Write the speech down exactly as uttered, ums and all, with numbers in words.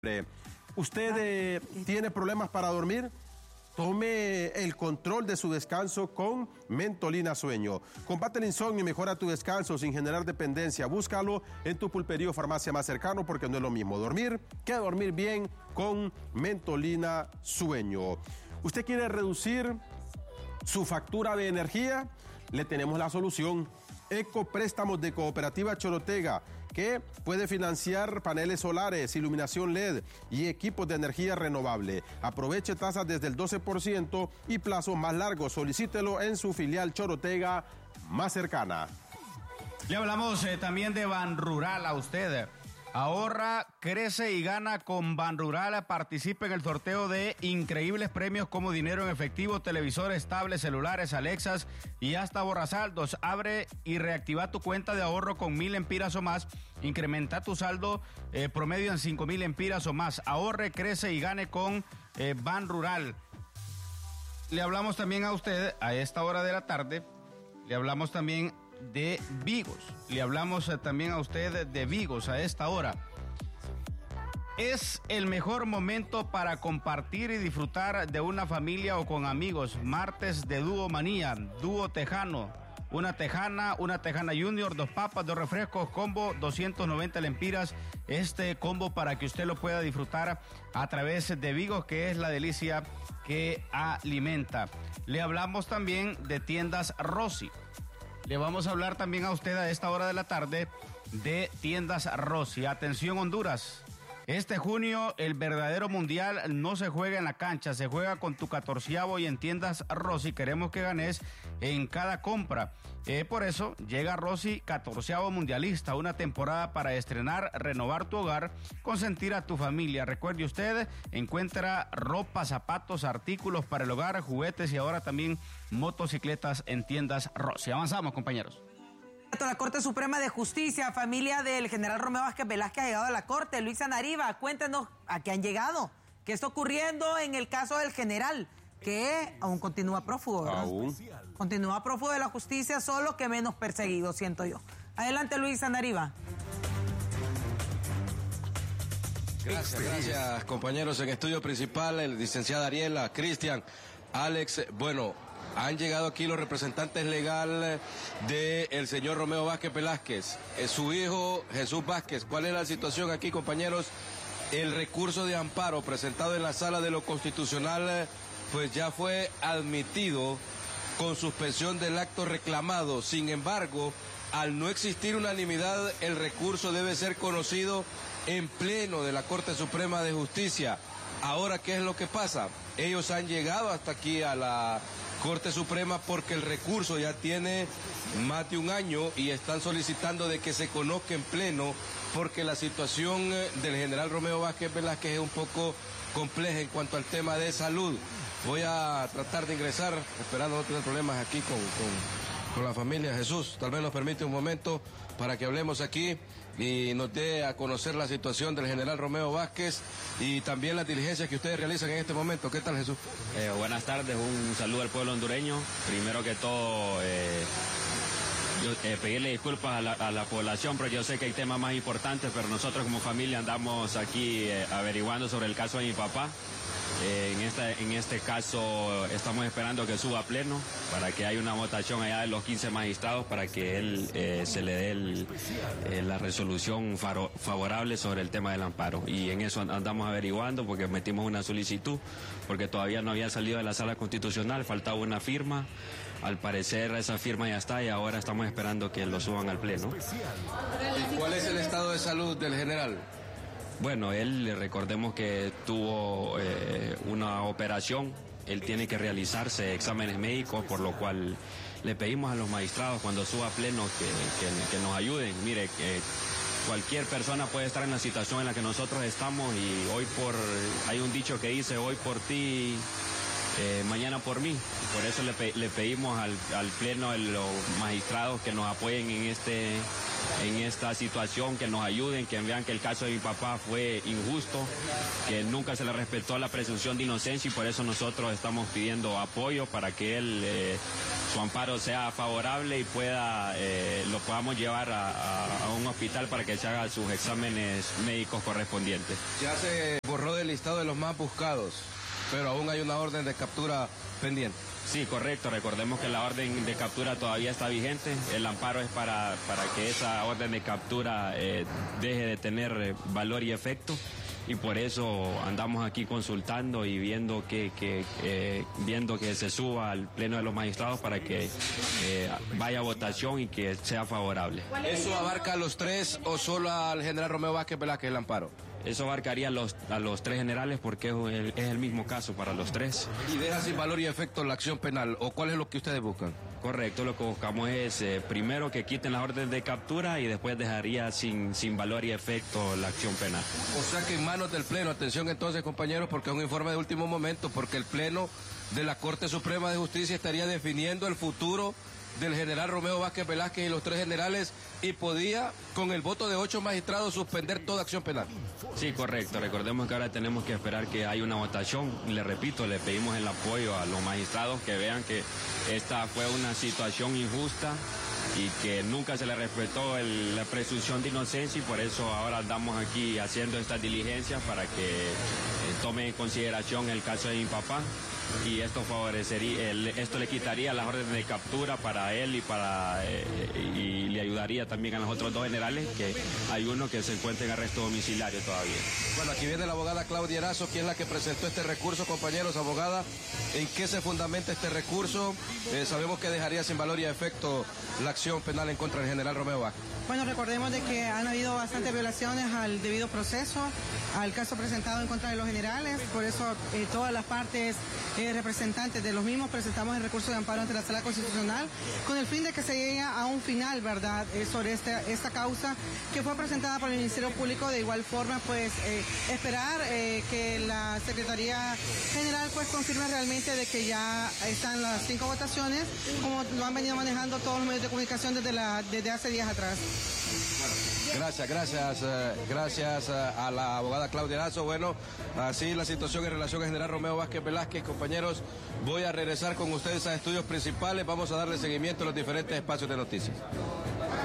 ¿Usted eh, tiene problemas para dormir? Tome el control de su descanso con Mentolina Sueño. Combate el insomnio y mejora tu descanso sin generar dependencia. Búscalo en tu pulpería o farmacia más cercano, porque no es lo mismo dormir que dormir bien con Mentolina Sueño. ¿Usted quiere reducir su factura de energía? Le tenemos la solución. Ecopréstamos de Cooperativa Chorotega, que puede financiar paneles solares, iluminación L E D y equipos de energía renovable. Aproveche tasas desde el doce por ciento y plazos más largos. Solicítelo en su filial Chorotega más cercana. Le hablamos eh, también de Banrural a usted. Ahorra, crece y gana con Banrural. Participa en el sorteo de increíbles premios como dinero en efectivo, televisores, tablets, celulares, Alexas y hasta borrasaldos. Abre y reactiva tu cuenta de ahorro con mil empiras o más. Incrementa tu saldo eh, promedio en cinco mil empiras o más. Ahorre, crece y gane con eh, Banrural. Le hablamos también a usted a esta hora de la tarde. Le hablamos también de Vigos. Le hablamos eh, también a usted de Vigos a esta hora. Es el mejor momento para compartir y disfrutar de una familia o con amigos. Martes de Dúo Manía, Dúo Tejano. Una tejana, una tejana junior, dos papas, dos refrescos, combo doscientos noventa lempiras. Este combo para que usted lo pueda disfrutar a través de Vigos, que es la delicia que alimenta. Le hablamos también de Tiendas Rossi. Le vamos a hablar también a usted a esta hora de la tarde de Tiendas Rossi. Atención, Honduras. Este junio el verdadero mundial no se juega en la cancha, se juega con tu catorceavo y en Tiendas Rossi queremos que ganes en cada compra. Eh, por eso llega Rossi catorceavo mundialista, una temporada para estrenar, renovar tu hogar, consentir a tu familia. Recuerde usted, encuentra ropa, zapatos, artículos para el hogar, juguetes y ahora también motocicletas en Tiendas Rossi. Avanzamos, compañeros. La Corte Suprema de Justicia, familia del general Romeo Vázquez Velázquez ha llegado a la Corte. Luisa Nariva, cuéntenos a qué han llegado, qué está ocurriendo en el caso del general, que aún continúa prófugo, ¿verdad? Aún. Continúa prófugo de la justicia, solo que menos perseguido, siento yo. Adelante, Luisa Nariva. Gracias, gracias, compañeros. En estudio principal, el licenciado Ariela, Cristian, Alex, bueno, han llegado aquí los representantes legales del señor Romeo Vázquez Velázquez, eh, su hijo Jesús Vázquez. ¿Cuál es la situación aquí, compañeros? El recurso de amparo presentado en la Sala de lo Constitucional, pues ya fue admitido con suspensión del acto reclamado. Sin embargo, al no existir unanimidad, el recurso debe ser conocido en pleno de la Corte Suprema de Justicia. Ahora, ¿qué es lo que pasa? Ellos han llegado hasta aquí a la Corte Suprema porque el recurso ya tiene más de un año y están solicitando de que se conozca en pleno porque la situación del general Romeo Vázquez Velázquez es un poco compleja en cuanto al tema de salud. Voy a tratar de ingresar, esperando no tener problemas aquí con, con, con la familia. Jesús, tal vez nos permite un momento para que hablemos aquí y nos dé a conocer la situación del general Romeo Vázquez y también las diligencias que ustedes realizan en este momento. ¿Qué tal, Jesús? Eh, buenas tardes, un saludo al pueblo hondureño. Primero que todo, eh, yo, eh, pedirle disculpas a la, a la población, pero yo sé que hay temas más importantes, pero nosotros como familia andamos aquí eh, averiguando sobre el caso de mi papá. Eh, en, esta, en este caso estamos esperando que suba a pleno para que haya una votación allá de los quince magistrados para que él eh, se le dé el, eh, la resolución faro, favorable sobre el tema del amparo, y en eso andamos averiguando porque metimos una solicitud porque todavía no había salido de la Sala Constitucional, faltaba una firma. Al parecer esa firma ya está y ahora estamos esperando que lo suban al pleno. ¿Y cuál es el estado de salud del general? Bueno, él, recordemos que tuvo eh, una operación, él tiene que realizarse exámenes médicos, por lo cual le pedimos a los magistrados cuando suba a pleno que, que, que nos ayuden. Mire, que cualquier persona puede estar en la situación en la que nosotros estamos y hoy por, hay un dicho que dice, hoy por ti eh, mañana por mí. Por eso le, pe le pedimos al, al Pleno de los magistrados que nos apoyen en, este, en esta situación, que nos ayuden, que vean que el caso de mi papá fue injusto, que nunca se le respetó la presunción de inocencia y por eso nosotros estamos pidiendo apoyo para que él, eh, su amparo sea favorable y pueda, eh, lo podamos llevar a, a, a un hospital para que se haga sus exámenes médicos correspondientes. Ya se borró del listado de los más buscados, pero aún hay una orden de captura pendiente. Sí, correcto. Recordemos que la orden de captura todavía está vigente. El amparo es para, para que esa orden de captura eh, deje de tener eh, valor y efecto. Y por eso andamos aquí consultando y viendo que, que, eh, viendo que se suba al Pleno de los Magistrados para que eh, vaya a votación y que sea favorable. ¿Eso abarca a los tres o solo al general Romeo Vázquez Velázquez el amparo? Eso abarcaría a los, a los tres generales porque es el, es el mismo caso para los tres. ¿Y deja sin valor y efecto la acción penal? ¿O cuál es lo que ustedes buscan? Correcto, lo que buscamos es eh, primero que quiten las órdenes de captura y después dejaría sin, sin valor y efecto la acción penal. O sea que en manos del Pleno, atención entonces compañeros, porque es un informe de último momento, porque el Pleno de la Corte Suprema de Justicia estaría definiendo el futuro del general Romeo Vázquez Velázquez y los tres generales y podía, con el voto de ocho magistrados, suspender toda acción penal. Sí, correcto. Recordemos que ahora tenemos que esperar que haya una votación. Le repito, le pedimos el apoyo a los magistrados que vean que esta fue una situación injusta y que nunca se le respetó el, la presunción de inocencia y por eso ahora andamos aquí haciendo estas diligencias para que eh, tomen en consideración el caso de mi papá y esto favorecería, el, esto le quitaría las órdenes de captura para él y para eh, y le ayudaría también a los otros dos generales, que hay uno que se encuentra en arresto domiciliario todavía. Bueno, aquí viene la abogada Claudia Erazo, quien es la que presentó este recurso. Compañeros, abogada, ¿en qué se fundamenta este recurso? Eh, sabemos que dejaría sin valor y efecto la acción penal en contra del general Romeo Vázquez. Bueno, recordemos de que han habido bastantes violaciones al debido proceso, al caso presentado en contra de los generales, por eso eh, todas las partes eh, representantes de los mismos presentamos el recurso de amparo ante la Sala Constitucional con el fin de que se llegue a un final, ¿verdad?, eh, sobre esta, esta causa que fue presentada por el Ministerio Público. De igual forma, pues eh, esperar eh, que la Secretaría General pues confirme realmente de que ya están las cinco votaciones, como lo han venido manejando todos los medios de comunicación desde, la, desde hace días atrás. Gracias, gracias, eh, gracias eh, a la abogada Claudia Erazo. Bueno, así la situación en relación al general Romeo Vázquez Velázquez. Compañeros, voy a regresar con ustedes a estudios principales. Vamos a darle seguimiento a los diferentes espacios de noticias.